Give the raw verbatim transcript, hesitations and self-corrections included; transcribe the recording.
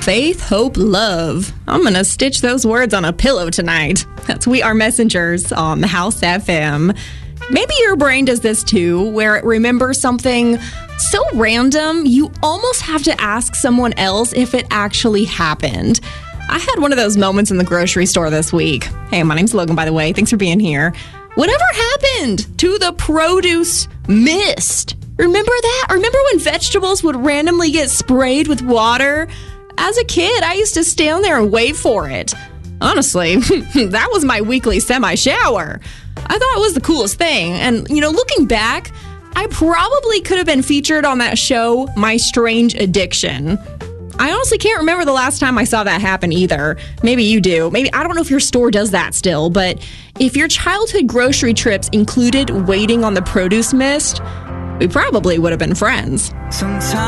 Faith, hope, love. I'm going to stitch those words on a pillow tonight. That's We Are Messengers on the House F M. Maybe your brain does this too, where it remembers something so random, you almost have to ask someone else if it actually happened. I had one of those moments in the grocery store this week. Hey, my name's Logan, by the way. Thanks for being here. Whatever happened to the produce mist? Remember that? Remember when vegetables would randomly get sprayed with water? As a kid, I used to stand there and wait for it. Honestly, that was my weekly semi-shower. I thought it was the coolest thing. And, you know, looking back, I probably could have been featured on that show, My Strange Addiction. I honestly can't remember the last time I saw that happen either. Maybe you do. Maybe, I don't know if your store does that still, but if your childhood grocery trips included waiting on the produce mist, we probably would have been friends. Sometimes